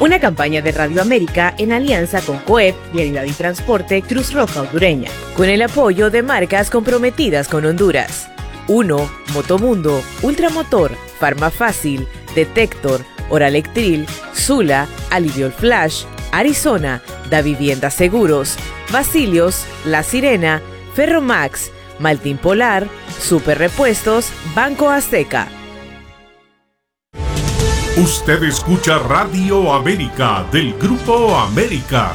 Una campaña de Radio América en alianza con COEP, Vialidad y Transporte Cruz Roja Hondureña, con el apoyo de marcas comprometidas con Honduras. 1. Motomundo, Ultramotor, Farmafácil, Detector, Oralectril, Sula, Aliviol Flash, Arizona, Da Vivienda Seguros, Basilios, La Sirena, Ferromax, Maltín Polar, Super Repuestos, Banco Azteca. Usted escucha Radio América del Grupo América.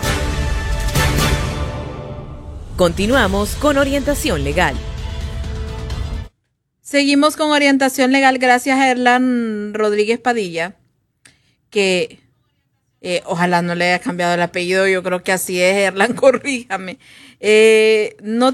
Continuamos con orientación legal. Seguimos con orientación legal gracias a Erlan Rodríguez Padilla, que ojalá no le haya cambiado el apellido, yo creo que así es, Erlan, corríjame. No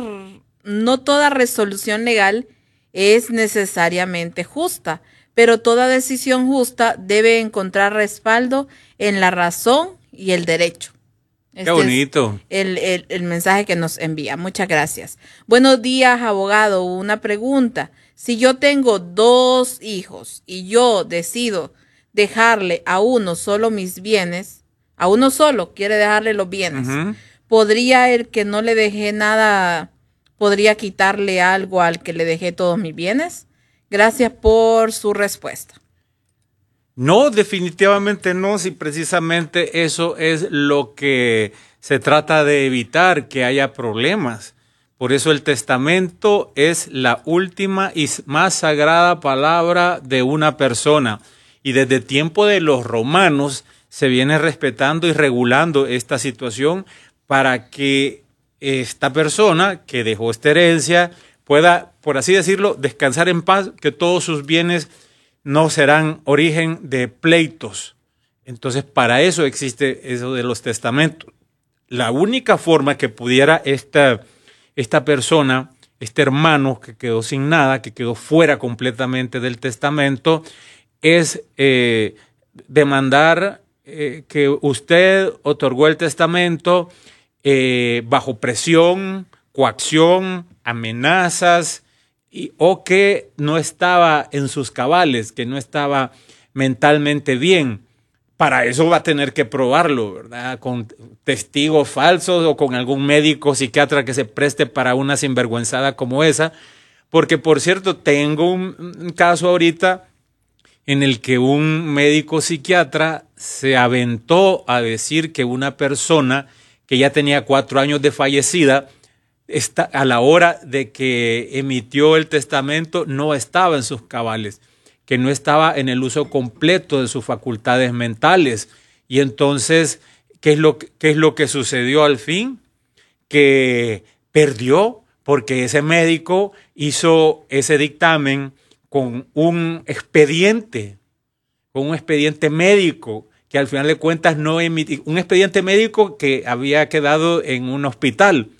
toda resolución legal es necesariamente justa, pero toda decisión justa debe encontrar respaldo en la razón y el derecho. Qué bonito. El mensaje que nos envía. Muchas gracias. Buenos días, abogado. Una pregunta. Si yo tengo 2 hijos y yo decido dejarle a uno solo mis bienes, a uno solo quiere dejarle los bienes, ¿podría el que no le dejé nada, podría quitarle algo al que le dejé todos mis bienes? Gracias por su respuesta. No, definitivamente no, si precisamente eso es lo que se trata de evitar, que haya problemas. Por eso el testamento es la última y más sagrada palabra de una persona. Y desde el tiempo de los romanos se viene respetando y regulando esta situación para que esta persona que dejó esta herencia pueda, por así decirlo, descansar en paz, que todos sus bienes no serán origen de pleitos. Entonces, para eso existe eso de los testamentos. La única forma que pudiera esta persona, este hermano que quedó sin nada, que quedó fuera completamente del testamento, es demandar que usted otorgó el testamento bajo presión, coacción, amenazas, o que no estaba en sus cabales, que no estaba mentalmente bien. Para eso va a tener que probarlo, ¿verdad? Con testigos falsos o con algún médico psiquiatra que se preste para una sinvergüenzada como esa. Porque, por cierto, tengo un caso ahorita en el que un médico psiquiatra se aventó a decir que una persona que ya tenía 4 años de fallecida, a la hora de que emitió el testamento, no estaba en sus cabales, que no estaba en el uso completo de sus facultades mentales. Y entonces, ¿qué es lo que sucedió al fin? Que perdió, porque ese médico hizo ese dictamen con un expediente médico, que al final de cuentas no emitió, un expediente médico que había quedado en un hospital.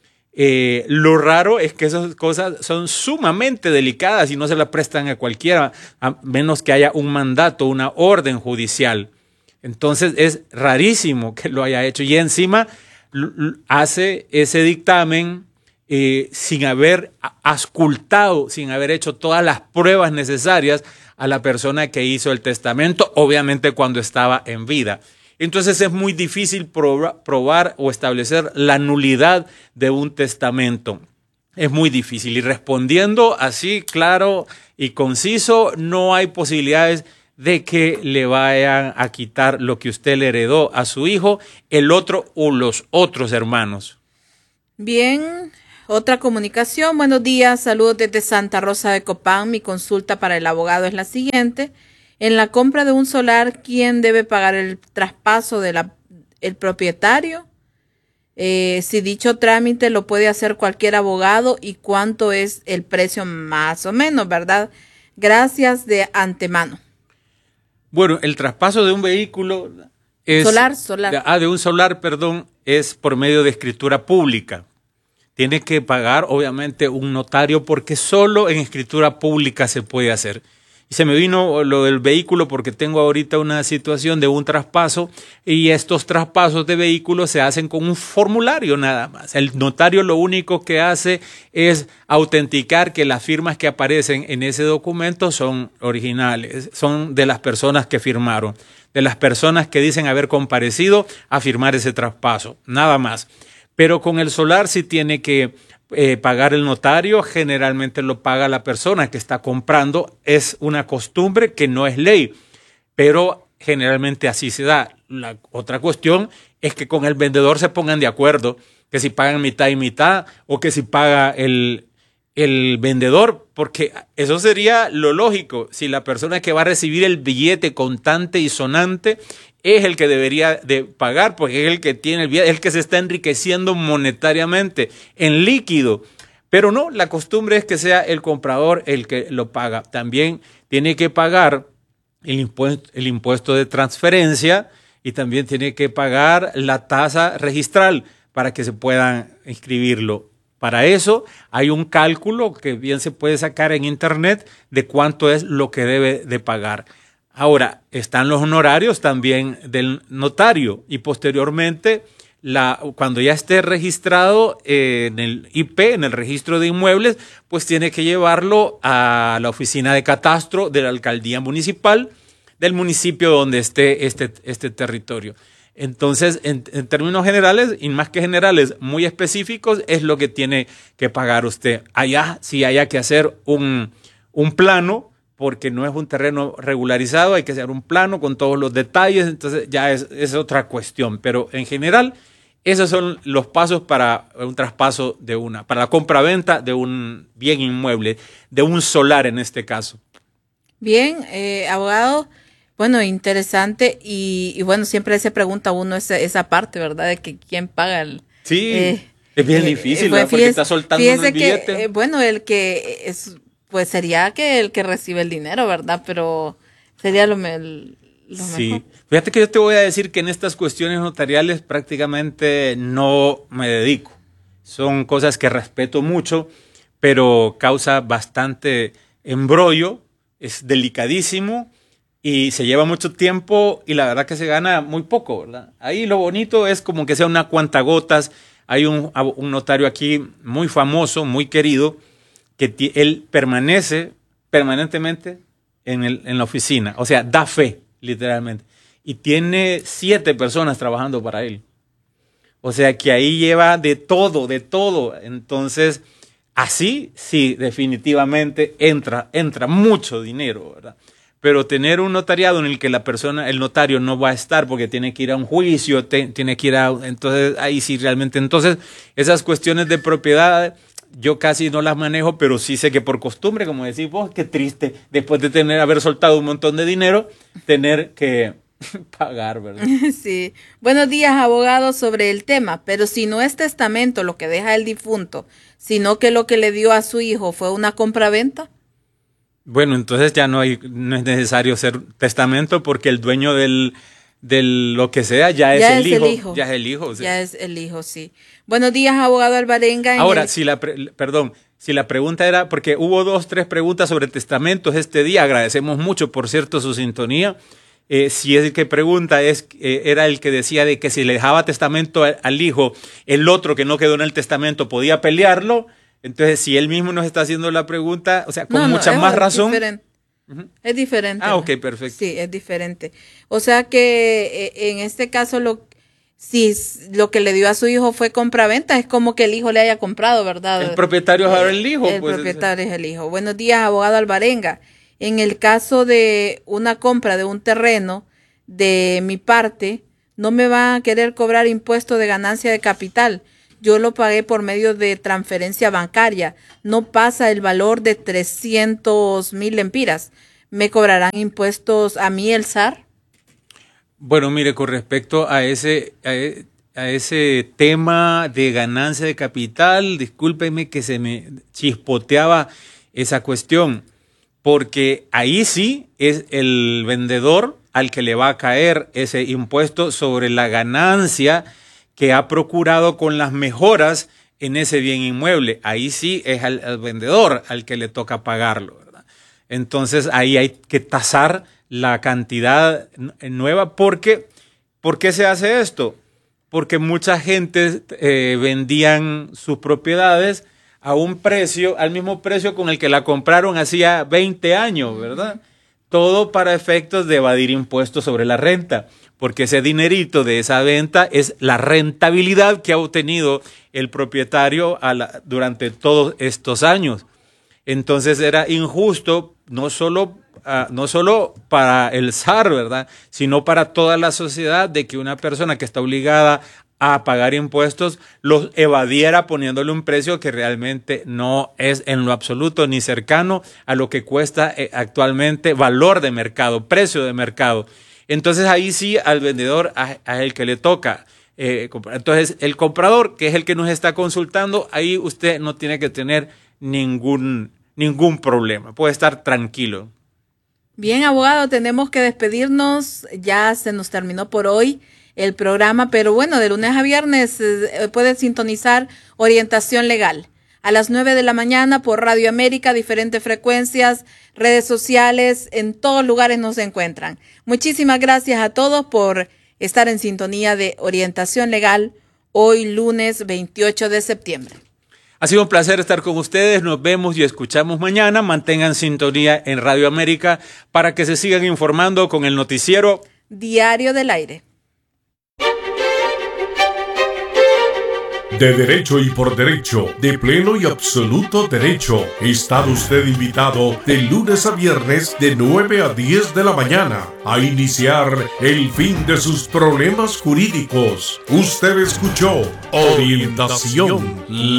Lo raro es que esas cosas son sumamente delicadas y no se las prestan a cualquiera, a menos que haya un mandato, una orden judicial. Entonces es rarísimo que lo haya hecho. Y encima hace ese dictamen sin haber auscultado, sin haber hecho todas las pruebas necesarias a la persona que hizo el testamento, obviamente cuando estaba en vida. Entonces es muy difícil probar o establecer la nulidad de un testamento. Es muy difícil. Y respondiendo así, claro y conciso, no hay posibilidades de que le vayan a quitar lo que usted le heredó a su hijo, el otro o los otros hermanos. Bien, otra comunicación. Buenos días, saludos desde Santa Rosa de Copán. Mi consulta para el abogado es la siguiente. En la compra de un solar, ¿quién debe pagar el traspaso del propietario? Si dicho trámite lo puede hacer cualquier abogado y cuánto es el precio más o menos, ¿verdad? Gracias de antemano. Bueno, el traspaso de un vehículo es... Solar. De un solar, perdón, es por medio de escritura pública. Tiene que pagar, obviamente, un notario porque solo en escritura pública se puede hacer. Y se me vino lo del vehículo porque tengo ahorita una situación de un traspaso y estos traspasos de vehículos se hacen con un formulario nada más. El notario lo único que hace es autenticar que las firmas que aparecen en ese documento son originales, son de las personas que firmaron, de las personas que dicen haber comparecido a firmar ese traspaso, nada más. Pero con el solar sí tiene que pagar el notario, generalmente lo paga la persona que está comprando, es una costumbre que no es ley, pero generalmente así se da. La otra cuestión es que con el vendedor se pongan de acuerdo, que si pagan mitad y mitad o que si paga el vendedor, porque eso sería lo lógico. Si la persona que va a recibir el billete contante y sonante es el que debería de pagar, porque es el que tiene el billete, es el que se está enriqueciendo monetariamente, en líquido. Pero no, la costumbre es que sea el comprador el que lo paga. También tiene que pagar el impuesto de transferencia y también tiene que pagar la tasa registral para que se puedan inscribirlo. Para eso hay un cálculo que bien se puede sacar en internet de cuánto es lo que debe de pagar. Ahora, están los honorarios también del notario y posteriormente, cuando ya esté registrado en el IP, en el registro de inmuebles, pues tiene que llevarlo a la oficina de catastro de la alcaldía municipal del municipio donde esté este territorio. Entonces, en términos generales, y más que generales, muy específicos, es lo que tiene que pagar usted. Allá sí haya que hacer un plano, porque no es un terreno regularizado, hay que hacer un plano con todos los detalles, entonces ya es otra cuestión. Pero en general, esos son los pasos para un traspaso para la compraventa de un bien inmueble, de un solar en este caso. Bien, abogado. Bueno, interesante y bueno, siempre se pregunta uno esa parte, ¿verdad? De que quién paga el... Sí, es bien difícil, ¿verdad? Porque está soltando el billete. Que, bueno, el que es, pues sería que el que recibe el dinero, ¿verdad? Pero sería lo sí. mejor. Fíjate que yo te voy a decir que en estas cuestiones notariales prácticamente no me dedico. Son cosas que respeto mucho, pero causa bastante embrollo, es delicadísimo. Y se lleva mucho tiempo y la verdad que se gana muy poco, ¿verdad? Ahí lo bonito es como que sea una cuentagotas. Hay un notario aquí muy famoso, muy querido, que él permanece permanentemente en la oficina. O sea, da fe, literalmente. Y tiene 7 personas trabajando para él. O sea, que ahí lleva de todo, de todo. Entonces, así sí, definitivamente entra mucho dinero, ¿verdad? Pero tener un notariado en el que el notario no va a estar porque tiene que ir a un juicio, tiene que ir entonces ahí sí realmente, entonces esas cuestiones de propiedad yo casi no las manejo, pero sí sé que por costumbre, como decís vos, qué triste, después de haber soltado un montón de dinero, tener que pagar, ¿verdad? Sí. Buenos días, abogado, sobre el tema, pero si no es testamento lo que deja el difunto, sino que lo que le dio a su hijo fue una compraventa. Bueno, entonces ya no es necesario hacer testamento porque el dueño de lo que sea ya es el hijo. Ya es el hijo. Sí. Ya es el hijo, sí. Buenos días, abogado Alvarenga. Ahora, si la pregunta era, porque hubo 2-3 preguntas sobre testamentos este día, agradecemos mucho, por cierto, su sintonía. Si es el que pregunta, era el que decía de que si le dejaba testamento al hijo, el otro que no quedó en el testamento podía pelearlo. Entonces, si él mismo nos está haciendo la pregunta, o sea, con mucha más razón. Es diferente. Ah, ok, perfecto. Sí, es diferente. O sea que en este caso, si lo que le dio a su hijo fue compraventa, es como que el hijo le haya comprado, ¿verdad? El propietario es ahora el hijo. El propietario es el hijo. Buenos días, abogado Alvarenga. En el caso de una compra de un terreno, de mi parte, no me van a querer cobrar impuesto de ganancia de capital. Yo lo pagué por medio de transferencia bancaria. No pasa el valor de 300,000 lempiras. ¿Me cobrarán impuestos a mí el SAR? Bueno, mire, con respecto a ese tema de ganancia de capital, discúlpeme que se me chispoteaba esa cuestión, porque ahí sí es el vendedor al que le va a caer ese impuesto sobre la ganancia que ha procurado con las mejoras en ese bien inmueble. Ahí sí es al vendedor al que le toca pagarlo, ¿verdad? Entonces ahí hay que tasar la cantidad nueva. ¿Por qué se hace esto? Porque mucha gente vendían sus propiedades a un precio, al mismo precio con el que la compraron hacía 20 años, ¿verdad? Todo para efectos de evadir impuestos sobre la renta, porque ese dinerito de esa venta es la rentabilidad que ha obtenido el propietario durante todos estos años. Entonces era injusto no solo para el zar, ¿verdad?, sino para toda la sociedad, de que una persona que está obligada a pagar impuestos los evadiera poniéndole un precio que realmente no es en lo absoluto ni cercano a lo que cuesta actualmente valor de mercado, precio de mercado. Entonces ahí sí al vendedor a el que le toca comprar. Entonces el comprador, que es el que nos está consultando, ahí usted no tiene que tener ningún problema, puede estar tranquilo. Bien, abogado, tenemos que despedirnos, ya se nos terminó por hoy el programa, pero bueno, de lunes a viernes puede sintonizar Orientación Legal a las 9 de la mañana por Radio América, diferentes frecuencias, redes sociales, en todos lugares nos encuentran. Muchísimas gracias a todos por estar en sintonía de Orientación Legal hoy lunes 28 de septiembre. Ha sido un placer estar con ustedes, nos vemos y escuchamos mañana. Mantengan sintonía en Radio América para que se sigan informando con el noticiero Diario del Aire. De derecho y por derecho, de pleno y absoluto derecho, está usted invitado de lunes a viernes de 9 a 10 de la mañana a iniciar el fin de sus problemas jurídicos. Usted escuchó Orientación